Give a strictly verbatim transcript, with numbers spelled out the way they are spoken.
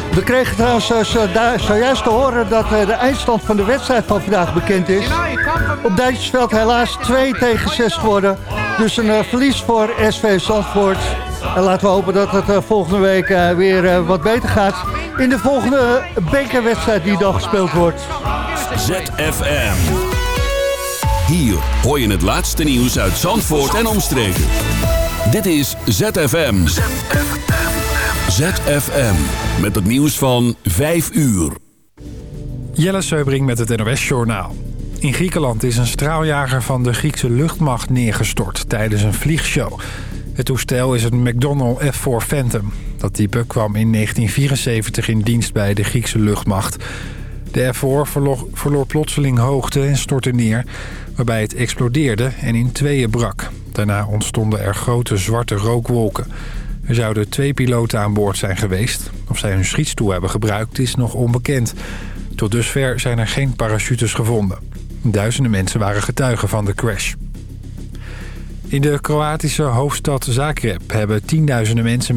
We kregen trouwens uh, zo, daar, zojuist te horen dat uh, de eindstand van de wedstrijd van vandaag bekend is. Op Duitsersveld helaas twee tegen zes geworden. Dus een uh, verlies voor S V Zandvoort. En laten we hopen dat het uh, volgende week uh, weer uh, wat beter gaat. In de volgende bekerwedstrijd die dan gespeeld wordt. Z F M. Hier hoor je het laatste nieuws uit Zandvoort en omstreken. Dit is Z F M. Z F M. Z F M. Met het nieuws van vijf uur. Jelle Seubring met het N O S-journaal. In Griekenland is een straaljager van de Griekse luchtmacht neergestort tijdens een vliegshow. Het toestel is een McDonnell F vier Phantom. Dat type kwam in negentien vierenzeventig in dienst bij de Griekse luchtmacht. De F vier verloor, verloor plotseling hoogte en stortte neer, waarbij het explodeerde en in tweeën brak. Daarna ontstonden er grote zwarte rookwolken. Er zouden twee piloten aan boord zijn geweest. Of zij hun schietstoel hebben gebruikt is nog onbekend. Tot dusver zijn er geen parachutes gevonden. Duizenden mensen waren getuigen van de crash. In de Kroatische hoofdstad Zagreb hebben tienduizenden mensen